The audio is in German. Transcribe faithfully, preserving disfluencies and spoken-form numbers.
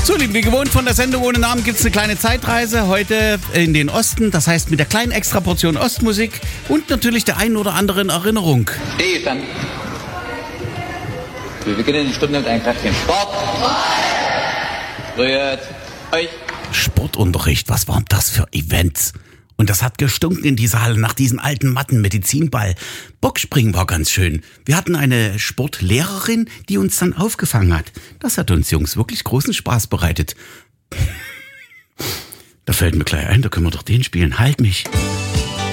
So, lieben, wie gewohnt von der Sendung ohne Namen gibt es eine kleine Zeitreise. Heute in den Osten, das heißt mit der kleinen Extraportion Ostmusik und natürlich der einen oder anderen Erinnerung. Stillstand. Wir beginnen die Stunde mit einem kräftigen Sport. Rührt euch. Sportunterricht, was waren das für Events? Und das hat gestunken in dieser Halle nach diesen alten Matten, Medizinball. Bockspringen war ganz schön. Wir hatten eine Sportlehrerin, die uns dann aufgefangen hat. Das hat uns Jungs wirklich großen Spaß bereitet. Da fällt mir gleich ein, da können wir doch den spielen. Halt mich.